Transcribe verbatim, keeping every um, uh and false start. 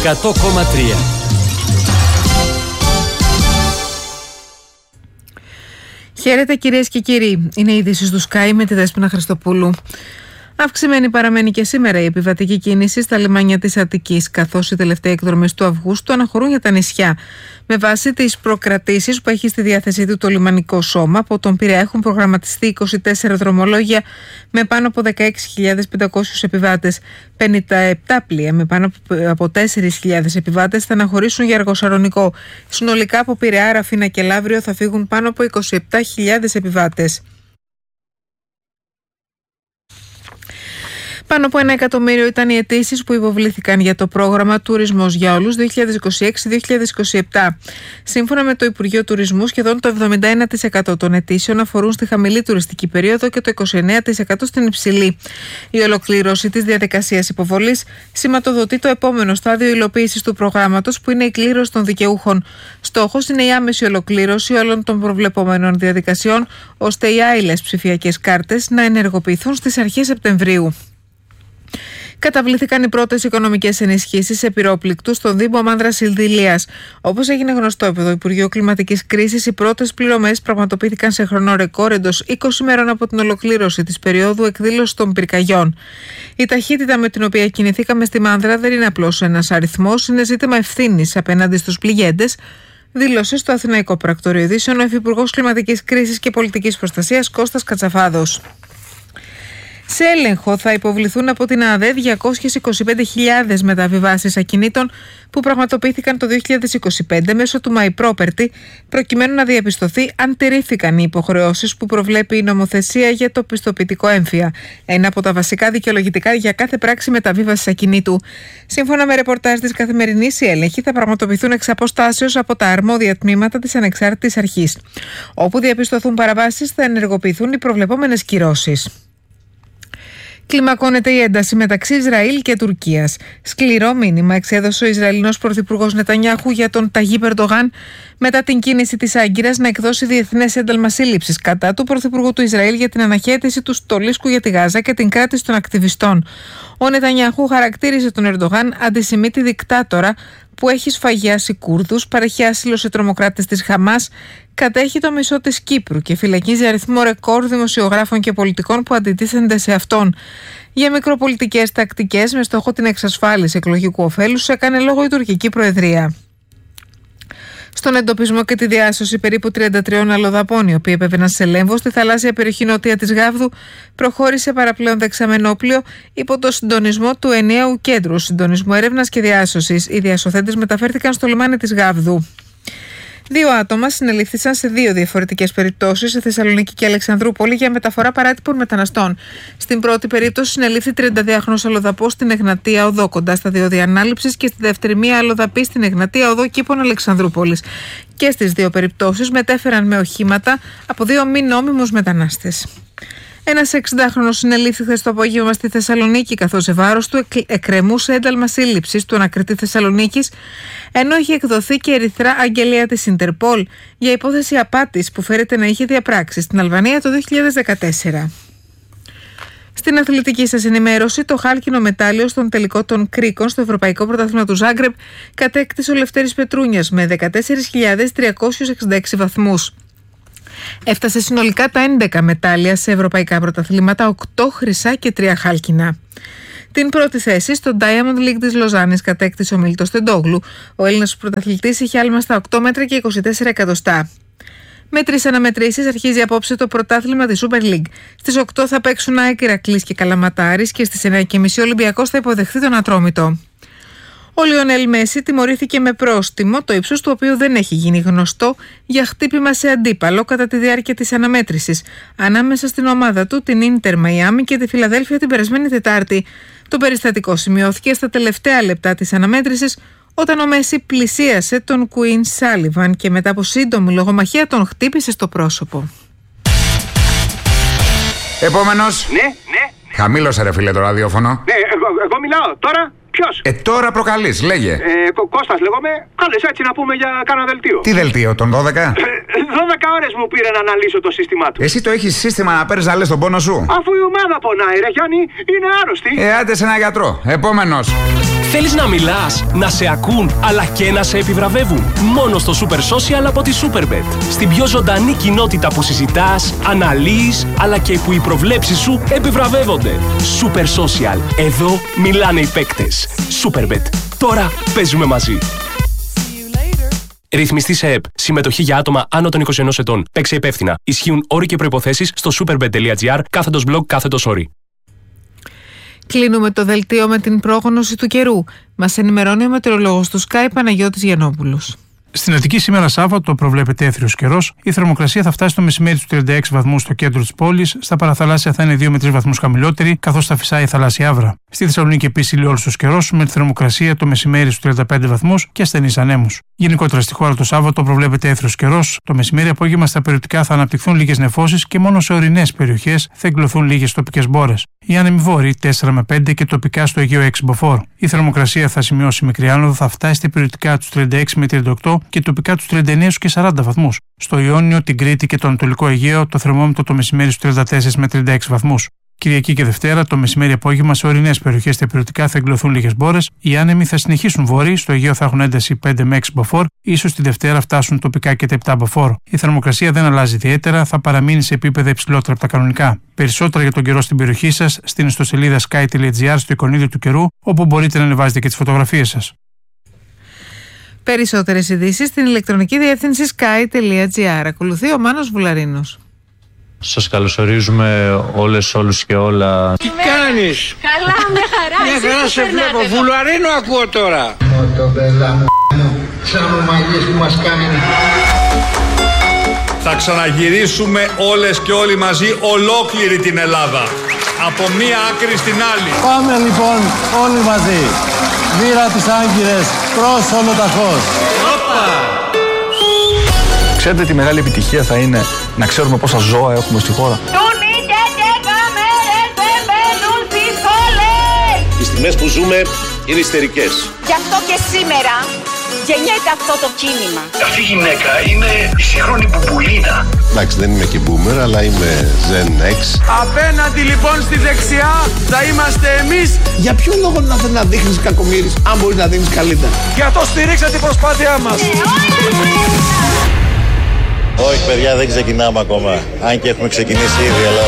εκατό κόμμα τρία. Χαίρετε κυρίες και κύριοι. Είναι οι ειδήσεις του Sky με τη Δέσποινα Χριστοπούλου. Αυξημένη παραμένει και σήμερα η επιβατική κίνηση στα λιμάνια της Αττικής, καθώς οι τελευταίοι εκδρομές του Αυγούστου αναχωρούν για τα νησιά. Με βάση τις προκρατήσεις που έχει στη διάθεσή του το λιμανικό σώμα, από τον Πειραιά έχουν προγραμματιστεί είκοσι τέσσερα δρομολόγια με πάνω από δεκαέξι χιλιάδες πεντακόσιους επιβάτες. πενήντα επτά πλοία με πάνω από τέσσερις χιλιάδες επιβάτες θα αναχωρήσουν για Αργοσαρονικό. Συνολικά από Πειραιά, Ραφίνα και Λαύριο θα φύγουν πάνω από είκοσι επτά χιλιάδες επιβάτες. Πάνω από ένα εκατομμύριο ήταν οι αιτήσεις που υποβλήθηκαν για το πρόγραμμα Τουρισμός για Όλους δύο χιλιάδες είκοσι έξι δύο χιλιάδες είκοσι επτά. Σύμφωνα με το Υπουργείο Τουρισμού, σχεδόν το εβδομήντα ένα τοις εκατό των αιτήσεων αφορούν στη χαμηλή τουριστική περίοδο και το είκοσι εννέα τοις εκατό στην υψηλή. Η ολοκλήρωση της διαδικασίας υποβολής σηματοδοτεί το επόμενο στάδιο υλοποίησης του προγράμματος, που είναι η κλήρωση των δικαιούχων. Στόχος είναι η άμεση ολοκλήρωση όλων των προβλεπόμενων διαδικασιών, ώστε οι άειλες ψηφιακές κάρτες να ενεργοποιηθούν στις αρχές Σεπτεμβρίου. Καταβλήθηκαν οι πρώτες οικονομικές ενισχύσεις σε πυρόπληκτους στον Δήμο Μάνδρας Ιλδηλίας. Όπως έγινε γνωστό από το Υπουργείο Κλιματικής Κρίσης, οι πρώτες πληρωμές πραγματοποιήθηκαν σε χρονό ρεκόρ εντός είκοσι μέρων από την ολοκλήρωση της περίοδου εκδήλωσης των πυρκαγιών. Η ταχύτητα με την οποία κινηθήκαμε στη Μάνδρα δεν είναι απλώς ένας αριθμός, είναι ζήτημα ευθύνης απέναντι στους πληγέντες, δήλωσε στο Αθηναϊκό Πρακτορείο Ειδήσεων ο Υφυπουργός Κλιματικής Κρίσης και Πολιτικής Προστασίας Κώστας Κατσαφάδος. Σε έλεγχο θα υποβληθούν από την ΑΔΕ διακόσιες είκοσι πέντε χιλιάδες μεταβιβάσεις ακινήτων που πραγματοποιήθηκαν το δύο χιλιάδες είκοσι πέντε μέσω του My Property, προκειμένου να διαπιστωθεί αν τηρήθηκαν οι υποχρεώσεις που προβλέπει η νομοθεσία για το πιστοποιητικό έμφυα, ένα από τα βασικά δικαιολογητικά για κάθε πράξη μεταβίβασης ακινήτου. Σύμφωνα με ρεπορτάζ της Καθημερινής, οι έλεγχοι θα πραγματοποιηθούν εξ αποστάσεως από τα αρμόδια τμήματα της ανεξάρτητης αρχής. Όπου διαπιστωθούν παραβάσεις, θα ενεργοποιηθούν οι προβλεπόμενες κυρώσεις. Κλιμακώνεται η ένταση μεταξύ Ισραήλ και Τουρκίας. Σκληρό μήνυμα εξέδωσε ο Ισραηλινός Πρωθυπουργός Νετανιάχου για τον Ταγίπ Ερντογάν μετά την κίνηση της Άγκυρας να εκδώσει διεθνές ένταλμα σύλληψης κατά του Πρωθυπουργού του Ισραήλ για την αναχέτηση του στολίσκου για τη Γάζα και την κράτηση των ακτιβιστών. Ο Νετανιάχου χαρακτήρισε τον Ερντογάν αντισημίτη δικτάτορα που έχει σφαγιάσει Κούρδους, παρέχει άσυλο σε τρομοκράτες της Χαμάς, κατέχει το μισό της Κύπρου και φυλακίζει αριθμό ρεκόρ δημοσιογράφων και πολιτικών που αντιτίθενται σε αυτόν. Για μικροπολιτικές τακτικές με στόχο την εξασφάλιση εκλογικού ωφέλους έκανε λόγο η τουρκική προεδρία. Στον εντοπισμό και τη διάσωση περίπου τριάντα τριών αλλοδαπών, οι οποίοι επέβαιναν σε Λέμβο στη θαλάσσια περιοχή νότια της Γάβδου, προχώρησε παραπλέον δεξαμενόπλιο υπό το συντονισμό του ενιαίου κέντρου συντονισμού έρευνας και διάσωσης. Οι διασωθέντες μεταφέρθηκαν στο λιμάνι της Γάβδου. Δύο άτομα συνελήφθησαν σε δύο διαφορετικές περιπτώσεις, σε Θεσσαλονίκη και Αλεξανδρούπολη, για μεταφορά παράτυπων μεταναστών. Στην πρώτη περίπτωση συνελήφθη τριανταδυάχρονος αλλοδαπός στην Εγνατία Οδό, κοντά στα διόδια Ανάληψης, και στη δεύτερη μία αλλοδαπή στην Εγνατία Οδό Κήπων Αλεξανδρούπολης. Και στις δύο περιπτώσεις μετέφεραν με οχήματα από δύο μη νόμιμους μετανάστες. Ένας εξηντάχρονος συνελήφθη χθες το απόγευμα στη Θεσσαλονίκη, καθώς σε βάρος του εκκρεμούσε ένταλμα σύλληψης του ανακριτή Θεσσαλονίκης, ενώ είχε εκδοθεί και ερυθρά αγγελία της Ιντερπολ για υπόθεση απάτης που φέρεται να είχε διαπράξει στην Αλβανία το δύο χιλιάδες δεκατέσσερα. Στην αθλητική σας ενημέρωση, το χάλκινο μετάλλιο στον τελικό των κρίκων στο Ευρωπαϊκό Πρωτάθλημα του Ζάγκρεπ κατέκτησε ο Λευτέρης Πετρούνιας με δεκατέσσερις χιλιάδες τριακόσιους εξήντα έξι βαθμούς. Έφτασε συνολικά τα έντεκα μετάλλια σε ευρωπαϊκά πρωταθλήματα, οκτώ χρυσά και τρία χάλκινα. Την πρώτη θέση στο Diamond League της Λοζάνης κατέκτησε ο Μίλτος Τεντόγλου. Ο Έλληνας πρωταθλητής είχε άλμα στα οκτώ μέτρα και είκοσι τέσσερα εκατοστά. Με τρεις αναμετρήσεις αρχίζει απόψε το πρωτάθλημα της Super League. Στις οκτώ θα παίξουν ΑΕΚ, Ηρακλής και Καλαματάρης και στις εννιά και μισή ο Ολυμπιακός θα υποδεχθεί τον Ατρόμητο. Ο Λιονέλ Μέση τιμωρήθηκε με πρόστιμο, το ύψος του οποίου δεν έχει γίνει γνωστό, για χτύπημα σε αντίπαλο κατά τη διάρκεια της αναμέτρησης ανάμεσα στην ομάδα του, την Ίντερ Μαϊάμι, και τη Φιλαδέλφια την περασμένη Τετάρτη. Το περιστατικό σημειώθηκε στα τελευταία λεπτά της αναμέτρησης, όταν ο Μέση πλησίασε τον Κουίν Σάλιβαν και μετά από σύντομη λογομαχία τον χτύπησε στο πρόσωπο. Επόμενος. Ναι, ναι. Χαμήλωσε ρε φίλε το ραδιόφωνο. Ναι, εγώ, εγώ μιλάω τώρα. Ποιος? Ε, τώρα προκαλείς, λέγε. Ε, Κω- Κώστας λέγομαι. Κάλες έτσι να πούμε για κάνα δελτίο. Τι δελτίο, τον δώδεκα? δώδεκα ώρες μου πήρε να αναλύσω το σύστημά του. Εσύ το έχεις σύστημα να παίρνεις να λες τον πόνο σου? Αφού η ομάδα πονάει, ρε Γιάννη, είναι άρρωστη. Ε, άντε σε ένα γιατρό. Επόμενος. Θέλεις να μιλάς, να σε ακούν, αλλά και να σε επιβραβεύουν? Μόνο στο Super Social από τη Superbet. Στην πιο ζωντανή κοινότητα που συζητάς, αναλύεις, αλλά και που οι προβλέψεις σου επιβραβεύονται. Super Social. Εδώ μιλάνε οι παίκτες. Superbet. Τώρα παίζουμε μαζί. Ρυθμιστή σε ΕΠ. Συμμετοχή για άτομα άνω των είκοσι ενός ετών. Παίξε υπεύθυνα. Ισχύουν όροι και προϋποθέσεις στο superbet.gr κάθετος blog κάθετος όροι. Κλείνουμε το δελτίο με την πρόγνωση του καιρού. Μας ενημερώνει ο μετεωρολόγος του Sky Παναγιώτης Γιαννόπουλος. Στην Αττική σήμερα Σάββατο προβλέπεται έθριος καιρός. Η θερμοκρασία θα φτάσει το μεσημέρι στους τριάντα έξι βαθμούς στο κέντρο της πόλης. Στα παραθαλάσσια θα είναι δύο με τρεις βαθμούς χαμηλότερη, καθώς θα φυσάει η θαλάσσια άβρα. Στη Θεσσαλονίκη επίσης ηλιόλουστος καιρός, με τη θερμοκρασία το μεσημέρι στους τριάντα πέντε βαθμούς και ασθενείς ανέμους. Γενικότερα στη χώρα το Σάββατο προβλέπεται έθριος καιρός. Το μεσημέρι απόγευμα στα περιοτικά θα αναπτυχθούν λίγες νεφώσεις και μόνο σε ορεινές περιοχές θα εκκλωθούν λίγες τοπικές μπόρες. Οι άνεμοι βόρειοι τέσσερα με πέντε και τοπικά στο Αιγαίο έξι μποφόρ. Η θερμοκρασία θα σημειώσει μικρή άνοδο, θα φτάσει στα περιοτικά τους τριάντα έξι με τριάντα οκτώ και τοπικά τους τριάντα εννέα και σαράντα βαθμούς. Στο Ιόνιο, την Κρήτη και το Ανατολικό Αιγαίο το θερμόμετρο το μεσημέρι στους τριάντα τέσσερα με τριάντα έξι βαθμούς. Κυριακή και Δευτέρα, το μεσημέρι απόγευμα σε ορεινές περιοχές στα περιοτικά θα εκκλωθούν λίγες μπόρες. Οι άνεμοι θα συνεχίσουν βόρειοι, στο Αιγαίο θα έχουν ένταση πέντε με έξι μποφόρ, ίσως τη Δευτέρα φτάσουν τοπικά και τα επτά μποφόρ. Η θερμοκρασία δεν αλλάζει ιδιαίτερα, θα παραμείνει σε επίπεδα υψηλότερα από τα κανονικά. Περισσότερα για τον καιρό στην περιοχή σας στην ιστοσελίδα sky.gr στο εικονίδιο του καιρού, όπου μπορείτε να ανεβάζετε και τις φωτογραφίες σας. Περισσότερες ειδήσεις στην ηλεκτρονική διεύθυνση sky.gr. Ακολουθεί ο Μάνος Βουλαρίνος. Σας καλωσορίζουμε όλες, όλους και όλα. Τι κάνεις? Καλά, με χαρά. Μια χαρά σε βλέπω. Βουλαρίνο ακούω τώρα. Το μπελά μου, σαν ομαγίες που μας κάνει. Θα ξαναγυρίσουμε όλες και όλοι μαζί ολόκληρη την Ελλάδα. Από μία άκρη στην άλλη. Πάμε λοιπόν όλοι μαζί. Βήρα τις Άγκυρες προς Ολοταχώς. Ξέρετε τι μεγάλη επιτυχία θα είναι να ξέρουμε πόσα ζώα έχουμε στη χώρα? Οι στιγμές που ζούμε είναι ιστερικές. Γι' αυτό και σήμερα γεννιέται αυτό το κίνημα. Αυτή η γυναίκα είναι η σύγχρονη Μπουμπουλίνα. Εντάξει, δεν είμαι και boomer, αλλά είμαι Gen X. Απέναντι λοιπόν στη δεξιά θα είμαστε εμείς. Για ποιο λόγο να θέλει να δείχνεις κακομοίρης, αν μπορείς να δείχνεις καλύτερα? Για το στηρίξα την προσπάθειά μας. Όχι παιδιά, δεν ξεκινάμε ακόμα. Αν και έχουμε ξεκινήσει ήδη, αλλά